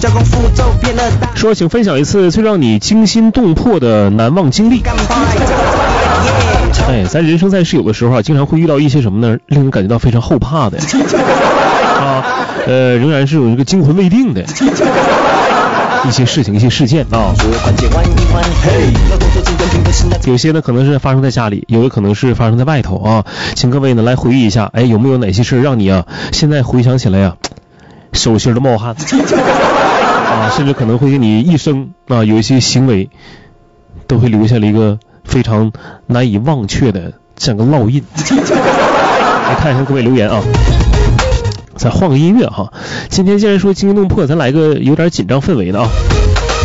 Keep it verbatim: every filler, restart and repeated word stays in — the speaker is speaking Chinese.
说请分享一次最让你惊心动魄的难忘经历。哎，咱人生在世有的时候啊，经常会遇到一些什么呢，令人感觉到非常后怕的啊，呃，仍然是有一个惊魂未定的一些事情、一些事件啊。有些呢可能是发生在家里，有的可能是发生在外头啊。请各位呢来回忆一下，哎，有没有哪些事让你啊现在回想起来呀、啊，手心都冒汗啊，甚至可能会给你一生啊有一些行为都会留下了一个非常难以忘却的这样个烙印。来看一下各位留言啊。再换个音乐哈，今天既然说惊心动魄，咱来个有点紧张氛围的啊。